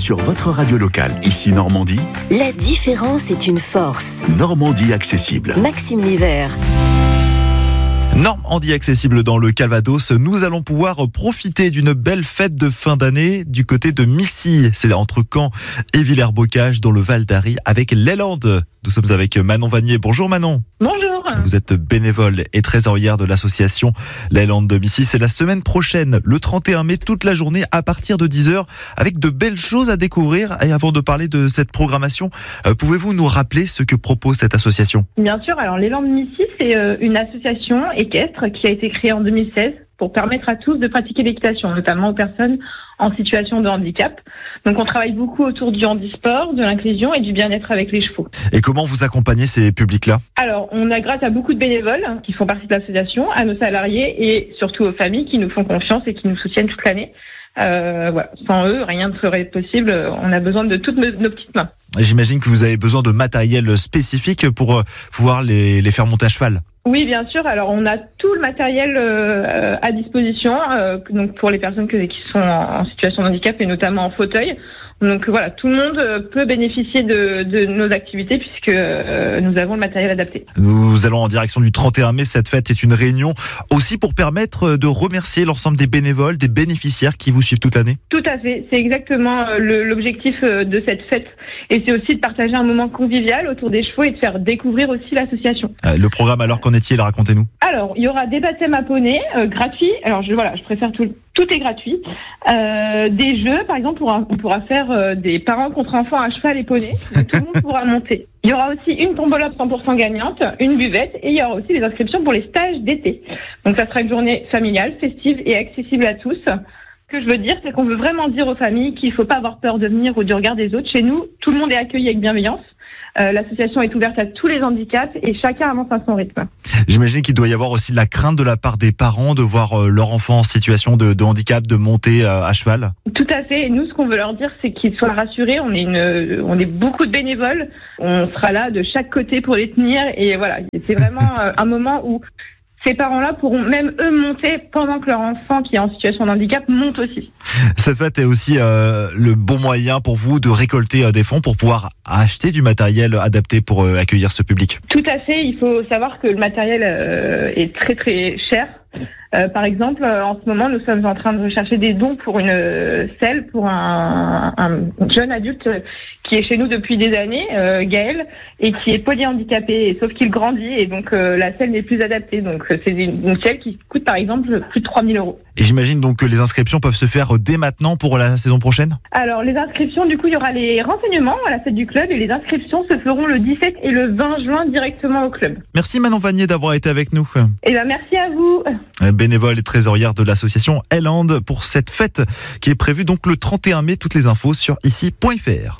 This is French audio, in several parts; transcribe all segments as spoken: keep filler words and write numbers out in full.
sur votre radio locale. Ici Normandie. La différence est une force. Normandie accessible. Maxime Livert. Normandie accessible dans le Calvados, nous allons pouvoir profiter d'une belle fête de fin d'année du côté de Missy. C'est entre Caen et Villers-Bocage dans le Val d'Arry avec l'Élande. Nous sommes avec Manon Vanier. Bonjour Manon. Bonjour. Vous êtes bénévole et trésorière de l'association l'Élande de Missy. C'est la semaine prochaine, le trente et un mai, toute la journée à partir de dix heures avec de belles choses à découvrir. Et avant de parler de cette programmation, euh, pouvez-vous nous rappeler ce que propose cette association ? Bien sûr, alors l'Élande de Missy, c'est euh, une association équestre qui a été créée en deux mille seize pour permettre à tous de pratiquer l'équitation, notamment aux personnes en situation de handicap. Donc on travaille beaucoup autour du handisport, de l'inclusion et du bien-être avec les chevaux. Et comment vous accompagnez ces publics-là ? Alors on a grâce à beaucoup de bénévoles qui font partie de l'association, à nos salariés et surtout aux familles qui nous font confiance et qui nous soutiennent toute l'année. Euh, voilà. Sans eux, rien ne serait possible. On a besoin de toutes nos, nos petites mains. J'imagine que vous avez besoin de matériel spécifique pour pouvoir les, les faire monter à cheval. Oui, bien sûr. Alors, on a tout le matériel euh, à disposition, euh, donc pour les personnes que, qui sont en, en situation de handicap et notamment en fauteuil. Donc voilà, tout le monde peut bénéficier de, de nos activités puisque euh, nous avons le matériel adapté. Nous allons en direction du trente et un mai. Cette fête est une réunion aussi pour permettre de remercier l'ensemble des bénévoles, des bénéficiaires qui vous suivent toute l'année. Tout à fait. C'est exactement le, l'objectif de cette fête. Et c'est aussi de partager un moment convivial autour des chevaux et de faire découvrir aussi l'association. Euh, le programme, alors qu'en est-il ? Racontez-nous. Alors, il y aura des baptêmes à poney euh, gratuits. Alors, je, voilà, je préfère tout, tout est gratuit. Euh, des jeux, par exemple, on pourra, on pourra faire euh, des parents contre enfants à cheval et poney. Donc, tout le monde pourra monter. Il y aura aussi une tombola cent pour cent gagnante, une buvette et il y aura aussi des inscriptions pour les stages d'été. Donc, ça sera une journée familiale, festive et accessible à tous. Ce que je veux dire, c'est qu'on veut vraiment dire aux familles qu'il ne faut pas avoir peur de venir ou du regard des autres. Chez nous, tout le monde est accueilli avec bienveillance. Euh, l'association est ouverte à tous les handicaps et chacun avance à son rythme. J'imagine qu'il doit y avoir aussi de la crainte de la part des parents de voir euh, leur enfant en situation de, de handicap, de monter euh, à cheval. Tout à fait. Et nous, ce qu'on veut leur dire, c'est qu'ils soient rassurés. On est, une, on est beaucoup de bénévoles. On sera là de chaque côté pour les tenir. Et voilà, c'est vraiment euh, un moment où ces parents-là pourront même eux monter pendant que leur enfant qui est en situation de handicap monte aussi. Cette fête est aussi euh, le bon moyen pour vous de récolter euh, des fonds pour pouvoir acheter du matériel adapté pour euh, accueillir ce public. Tout à fait. Il faut savoir que le matériel euh, est très très cher. Euh, par exemple, euh, en ce moment, nous sommes en train de rechercher des dons pour une euh, selle, pour un, un jeune adulte euh, qui est chez nous depuis des années, euh, Gaël, et qui est polyhandicapé, sauf qu'il grandit, et donc euh, la selle n'est plus adaptée. Donc euh, c'est une, une selle qui coûte par exemple plus de trois mille euros. Et j'imagine donc que les inscriptions peuvent se faire dès maintenant pour la saison prochaine ? Alors les inscriptions, du coup, il y aura les renseignements à la fête du club, et les inscriptions se feront le dix-sept et le vingt juin directement au club. Merci Manon Vanier d'avoir été avec nous. Et ben merci à vous. Bénévole et trésorière de l'association l'Élande pour cette fête qui est prévue donc le trente et un mai. Toutes les infos sur ici point f r.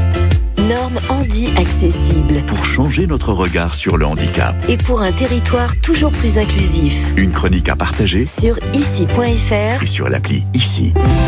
Normandie accessible. Pour changer notre regard sur le handicap. Et pour un territoire toujours plus inclusif. Une chronique à partager sur ici point f r et sur l'appli Ici.